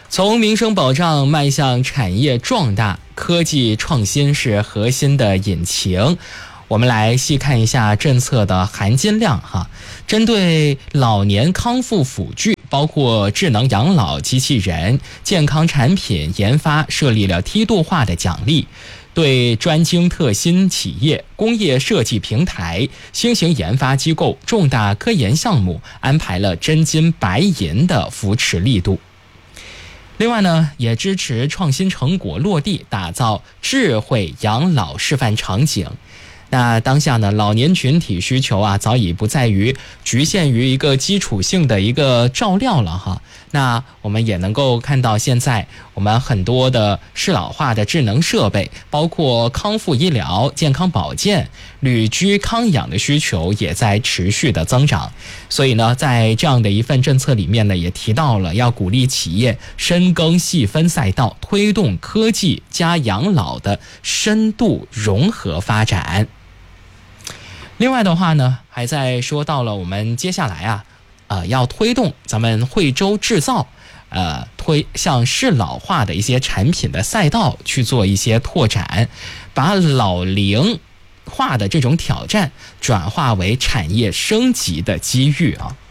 从民生保障迈向产业壮大，科技创新是核心的引擎。我们来细看一下政策的含金量哈。针对老年康复辅具，包括智能养老机器人、健康产品研发设立了梯度化的奖励，对专精特新企业、工业设计平台、新型研发机构、重大科研项目安排了真金白银的扶持力度。另外呢，也支持创新成果落地，打造智慧养老示范场景。那当下呢，老年群体需求早已不在于局限于一个基础性的一个照料了哈。那我们也能够看到，现在我们很多的适老化的智能设备，包括康复医疗、健康保健、旅居康养的需求也在持续的增长。所以呢，在这样的一份政策里面呢，也提到了要鼓励企业深耕细分赛道，推动科技加养老的深度融合发展。另外的话呢，还在说到了我们接下来要推动咱们惠州制造，推向适老化的一些产品的赛道去做一些拓展，把老龄化的这种挑战转化为产业升级的机遇啊。